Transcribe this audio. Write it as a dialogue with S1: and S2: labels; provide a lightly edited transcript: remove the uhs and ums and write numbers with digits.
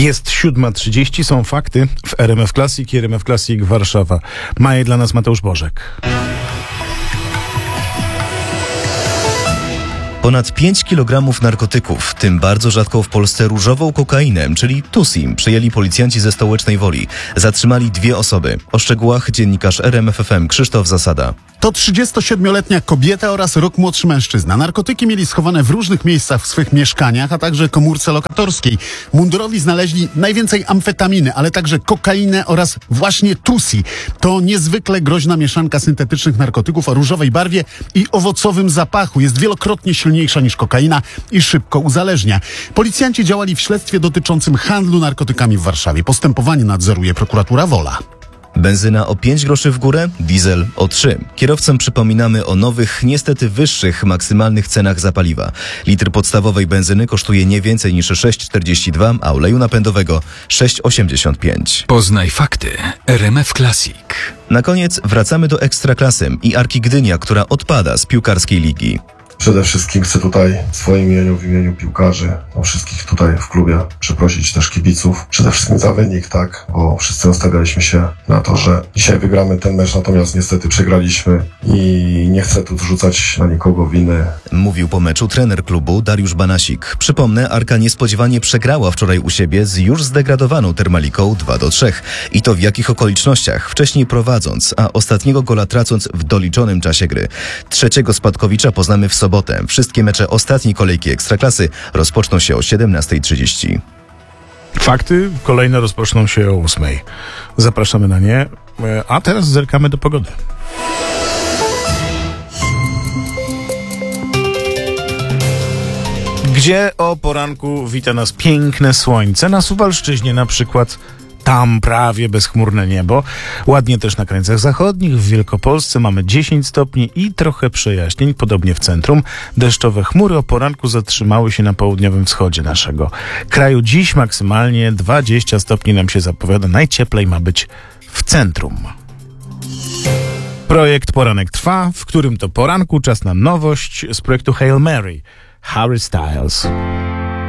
S1: Jest 7:30, są fakty w RMF Classic i RMF Classic Warszawa. Ma je dla nas Mateusz Bożek.
S2: Ponad 5 kg narkotyków, w tym bardzo rzadką w Polsce różową kokainę, czyli Tusi, przyjęli policjanci ze Stołecznej Woli. Zatrzymali 2 osoby. O szczegółach dziennikarz RMF FM Krzysztof Zasada.
S3: To 37-letnia kobieta oraz rok młodszy mężczyzna. Narkotyki mieli schowane w różnych miejscach w swych mieszkaniach, a także komórce lokatorskiej. Mundurowi znaleźli najwięcej amfetaminy, ale także kokainę oraz właśnie Tusi. To niezwykle groźna mieszanka syntetycznych narkotyków o różowej barwie i owocowym zapachu. Jest wielokrotnie silniejsza niż kokaina i szybko uzależnia. Policjanci działali w śledztwie dotyczącym handlu narkotykami w Warszawie. Postępowanie nadzoruje prokuratura Wola.
S2: Benzyna o 5 groszy w górę, diesel o 3. Kierowcom przypominamy o nowych, niestety wyższych maksymalnych cenach za paliwa. Litr podstawowej benzyny kosztuje nie więcej niż 6,42, a oleju napędowego 6,85.
S4: Poznaj fakty RMF Classic.
S2: Na koniec wracamy do Ekstraklasy i Arki Gdynia, która odpada z piłkarskiej ligi.
S5: Przede wszystkim chcę tutaj w swoim imieniu, w imieniu piłkarzy, wszystkich tutaj w klubie przeprosić też kibiców. Przede wszystkim za wynik, tak, bo wszyscy nastawialiśmy się na to, że dzisiaj wygramy ten mecz, natomiast niestety przegraliśmy i nie chcę tu zrzucać na nikogo winy.
S2: Mówił po meczu trener klubu Dariusz Banasik. Przypomnę, Arka niespodziewanie przegrała wczoraj u siebie z już zdegradowaną Termaliką 2-3. I to w jakich okolicznościach? Wcześniej prowadząc, a ostatniego gola tracąc w doliczonym czasie gry. Trzeciego spadkowicza poznamy w sobotę. Wszystkie mecze ostatniej kolejki Ekstraklasy rozpoczną się o 17:30.
S1: Fakty kolejne rozpoczną się o 8:00. Zapraszamy na nie, a teraz zerkamy do pogody. Gdzie o poranku wita nas piękne słońce? Na Suwalszczyźnie na przykład. Tam prawie bezchmurne niebo. Ładnie też na krańcach zachodnich. W Wielkopolsce mamy 10 stopni i trochę przejaśnień. Podobnie w centrum. Deszczowe chmury o poranku zatrzymały się na południowym wschodzie naszego kraju. Dziś maksymalnie 20 stopni nam się zapowiada. Najcieplej ma być w centrum. Projekt Poranek trwa, w którym to poranku czas na nowość z projektu Hail Mary. Harry Styles.